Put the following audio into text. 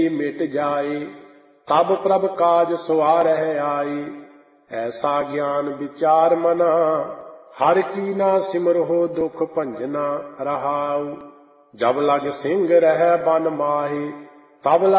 मिट जाए। तब प्रभ काज सवारह आए। ऐसा ज्ञान विचार मना, हर की ना सिमरहो दुख भंजना रहाऊ। जब लग सिंह रह बन माहे, तब